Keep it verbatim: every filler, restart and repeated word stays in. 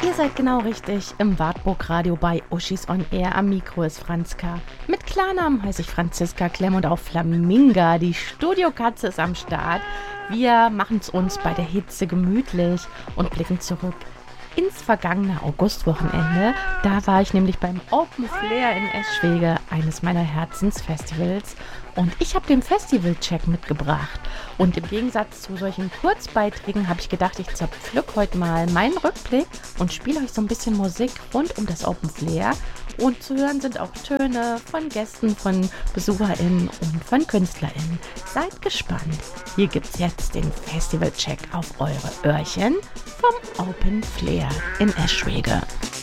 Ihr seid genau richtig im Wartburg Radio bei Uschis on Air. Am Mikro ist Franzka. Mit Klarnamen heiße ich Franziska Klemm und auch Flaminga. Die Studiokatze ist am Start. Wir machen es uns bei der Hitze gemütlich und blicken zurück ins vergangene Augustwochenende. Da war ich nämlich beim Open Flair in Eschwege, eines meiner Herzensfestivals. Und ich habe den Festival-Check mitgebracht. Und im Gegensatz zu solchen Kurzbeiträgen habe ich gedacht, ich zerpflück heute mal meinen Rückblick und spiele euch so ein bisschen Musik rund um das Open Flair. Und zu hören sind auch Töne von Gästen, von BesucherInnen und von KünstlerInnen. Seid gespannt. Hier gibt's jetzt den Festival-Check auf eure Öhrchen vom Open Flair in Eschwege.